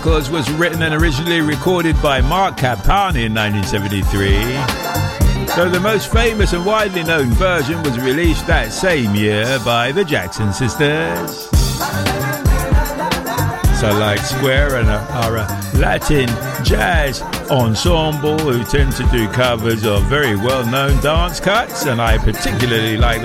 Was written and originally recorded by Mark Capani in 1973, though the most famous and widely known version was released that same year by the Jackson Sisters. Like Square and are a Latin jazz ensemble who tend to do covers of very well-known dance cuts, and I particularly like